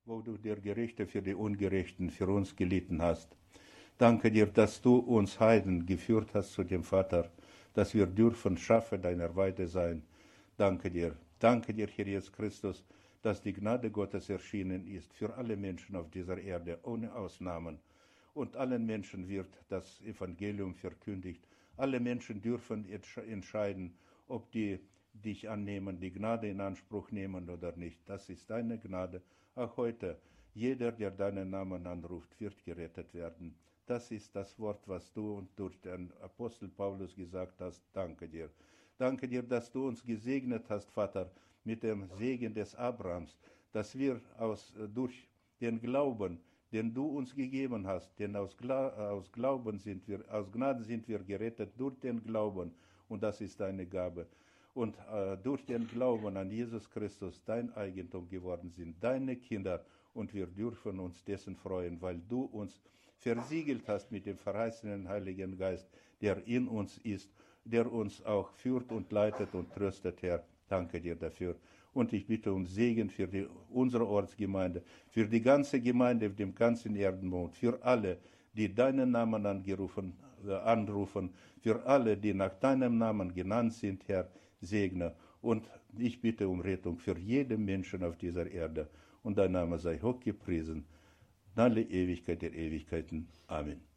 wo du der Gerechte für die Ungerechten für uns gelitten hast. Danke dir, dass du uns Heiden geführt hast zu dem Vater, dass wir dürfen Schafe deiner Weide sein. Danke dir, Herr Jesus Christus, dass die Gnade Gottes erschienen ist für alle Menschen auf dieser Erde, ohne Ausnahmen. Und allen Menschen wird das Evangelium verkündigt. Alle Menschen dürfen entscheiden, ob die dich annehmen, die Gnade in Anspruch nehmen oder nicht. Das ist deine Gnade. Auch heute, jeder, der deinen Namen anruft, wird gerettet werden. Das ist das Wort, was du und durch den Apostel Paulus gesagt hast. Danke dir. Danke dir, dass du uns gesegnet hast, Vater, mit dem Segen des Abrahams, dass wir durch den Glauben, den du uns gegeben hast, denn aus Gnade sind wir gerettet durch den Glauben, und das ist deine Gabe. Und durch den Glauben an Jesus Christus dein Eigentum geworden sind, deine Kinder, und wir dürfen uns dessen freuen, weil du uns versiegelt hast mit dem verheißenen Heiligen Geist, der in uns ist, der uns auch führt und leitet und tröstet, Herr. Danke dir dafür. Und ich bitte um Segen für unsere Ortsgemeinde, für die ganze Gemeinde auf dem ganzen Erdenmond, für alle, die deinen Namen anrufen, für alle, die nach deinem Namen genannt sind, Herr, segne. Und ich bitte um Rettung für jeden Menschen auf dieser Erde. Und dein Name sei hochgepriesen, in alle Ewigkeit der Ewigkeiten. Amen.